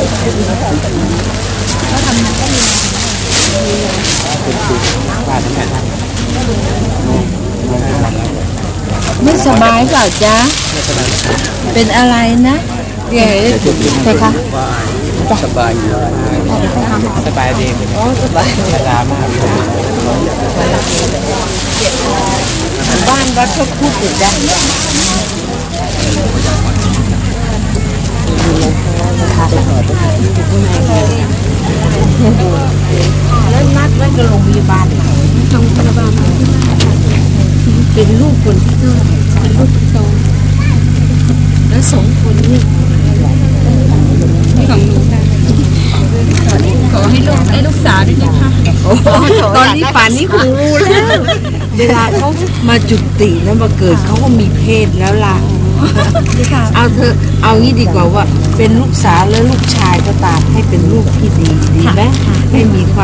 ก็ทำนั้นก็มีไม่สบายเปล่าจ๊ะเป็นอะไรนะใหญ่แต่คะสบายอยู่สบายดีอ๋อสบายมากบ้านวัดก็พูดถึงได้แล้วนัดไว้กับโรงพยาบาลโรงพยาบาลเป็นลูกคนที่เท่าไหร่เป็นลูกคนโตแล้วสองคนนี่ของหนูค่ะขอให้ลูกสาวด้วยนะคะตอนนี้ป่านนี้คงรู้แล้วเวลาเขามาจุติแล้วมาเกิดเขาก็มีเพศแล้วล่ะเอาเธอเอางี้ดีกว่าว่าเป็นลูกสาวและลูกชายก็ตามให้เป็นลูกที่ดีดีไหมให้มีความ